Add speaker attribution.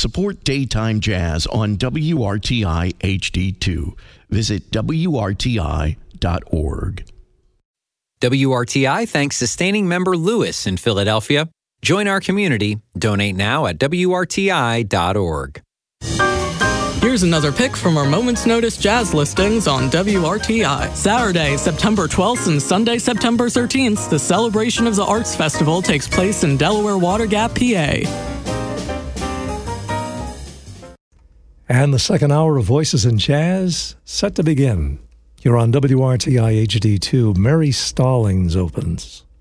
Speaker 1: Support daytime jazz on WRTI HD2. Visit WRTI.org.
Speaker 2: WRTI thanks sustaining member Lewis in Philadelphia. Join our community. Donate now at WRTI.org.
Speaker 3: Here's another pick from our Moment's Notice jazz listings on WRTI. Saturday, September 12th and Sunday, September 13th, the Celebration of the Arts Festival takes place in Delaware Water Gap, PA.
Speaker 4: And the second hour of Voices in Jazz set to begin. You're on WRTI HD2. Mary Stallings opens.